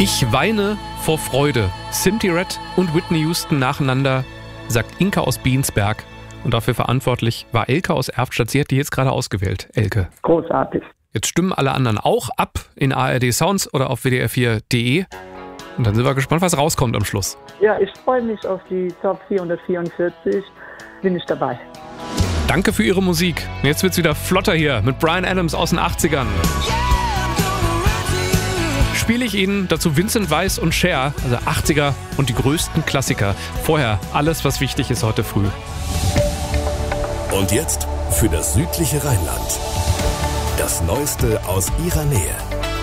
Ich weine vor Freude. Cindy Red und Whitney Houston nacheinander, sagt Inka aus Biensberg. Und dafür verantwortlich war Elke aus Erftstadt. Sie hat die jetzt gerade ausgewählt, Elke. Großartig. Jetzt stimmen alle anderen auch ab in ARD Sounds oder auf wdr4.de. Und dann sind wir gespannt, was rauskommt am Schluss. Ja, ich freue mich auf die Top 444. Bin ich dabei. Danke für Ihre Musik. Jetzt wird's wieder flotter hier mit Bryan Adams aus den 80ern. Spiele ich Ihnen dazu Vincent Weiss und Cher, also 80er und die größten Klassiker. Vorher alles, was wichtig ist heute früh. Und jetzt für das südliche Rheinland. Das Neueste aus Ihrer Nähe.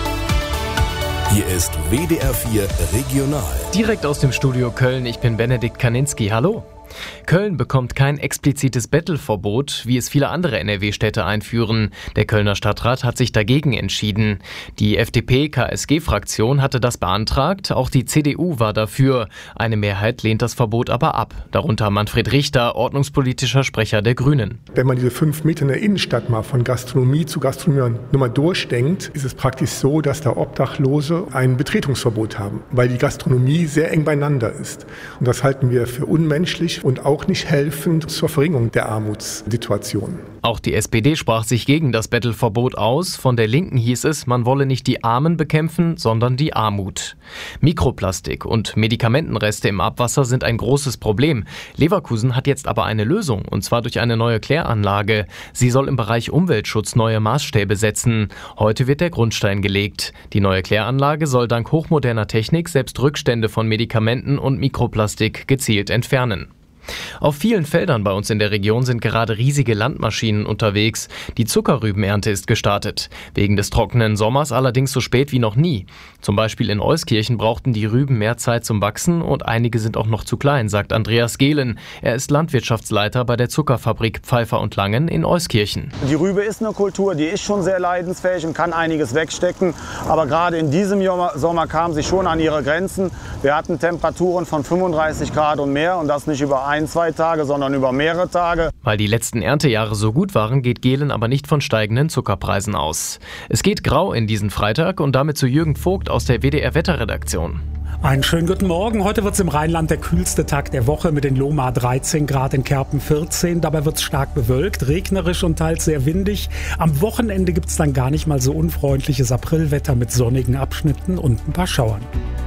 Hier ist WDR 4 Regional. Direkt aus dem Studio Köln, ich bin Benedikt Kaninski. Hallo. Köln bekommt kein explizites Bettelverbot, wie es viele andere NRW-Städte einführen. Der Kölner Stadtrat hat sich dagegen entschieden. Die FDP-KSG-Fraktion hatte das beantragt, auch die CDU war dafür. Eine Mehrheit lehnt das Verbot aber ab. Darunter Manfred Richter, ordnungspolitischer Sprecher der Grünen. Wenn man diese 5 Meter in der Innenstadt mal von Gastronomie zu Gastronomie nochmal durchdenkt, ist es praktisch so, dass da Obdachlose ein Betretungsverbot haben, weil die Gastronomie sehr eng beieinander ist. Und das halten wir für unmenschlich und auch nicht helfend zur Verringerung der Armutssituation. Auch die SPD sprach sich gegen das Bettelverbot aus. Von der Linken hieß es, man wolle nicht die Armen bekämpfen, sondern die Armut. Mikroplastik und Medikamentenreste im Abwasser sind ein großes Problem. Leverkusen hat jetzt aber eine Lösung, und zwar durch eine neue Kläranlage. Sie soll im Bereich Umweltschutz neue Maßstäbe setzen. Heute wird der Grundstein gelegt. Die neue Kläranlage soll dank hochmoderner Technik selbst Rückstände von Medikamenten und Mikroplastik gezielt entfernen. Auf vielen Feldern bei uns in der Region sind gerade riesige Landmaschinen unterwegs. Die Zuckerrübenernte ist gestartet. Wegen des trockenen Sommers allerdings so spät wie noch nie. Zum Beispiel in Euskirchen brauchten die Rüben mehr Zeit zum Wachsen und einige sind auch noch zu klein, sagt Andreas Gehlen. Er ist Landwirtschaftsleiter bei der Zuckerfabrik Pfeiffer und Langen in Euskirchen. Die Rübe ist eine Kultur, die ist schon sehr leidensfähig und kann einiges wegstecken. Aber gerade in diesem Sommer kam sie schon an ihre Grenzen. Wir hatten Temperaturen von 35 Grad und mehr und das nicht über 1-2 Tage, sondern über mehrere Tage. Weil die letzten Erntejahre so gut waren, geht Gehlen aber nicht von steigenden Zuckerpreisen aus. Es geht grau in diesen Freitag und damit zu Jürgen Vogt aus der WDR-Wetterredaktion. Einen schönen guten Morgen. Heute wird es im Rheinland der kühlste Tag der Woche mit in Lohmar 13 Grad, in Kerpen 14. Dabei wird es stark bewölkt, regnerisch und teils sehr windig. Am Wochenende gibt es dann gar nicht mal so unfreundliches Aprilwetter mit sonnigen Abschnitten und ein paar Schauern.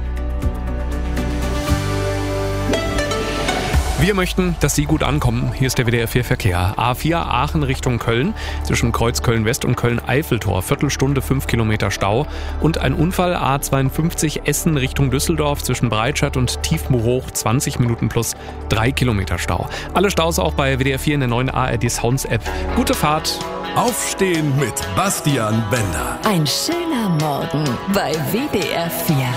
Wir möchten, dass Sie gut ankommen. Hier ist der WDR 4 Verkehr. A4 Aachen Richtung Köln. Zwischen Kreuz Köln-West und Köln-Eiffeltor. Viertelstunde 5 Kilometer Stau. Und ein Unfall A52 Essen Richtung Düsseldorf. Zwischen Breitscheid und Tiefmoor 20 Minuten plus 3 Kilometer Stau. Alle Staus auch bei WDR 4 in der neuen ARD Sounds App. Gute Fahrt. Aufstehen mit Bastian Bender. Ein schöner Morgen bei WDR 4.